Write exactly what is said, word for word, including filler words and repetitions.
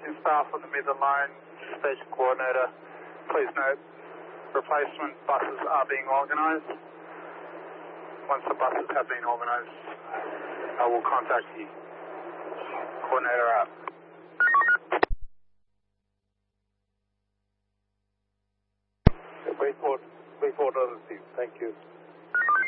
Houston staff on the Midland Line, station coordinator. Please note, replacement buses are being organised. Once the buses have been organised, I will contact you. Coordinator out. Wait for, wait for order received. Thank you.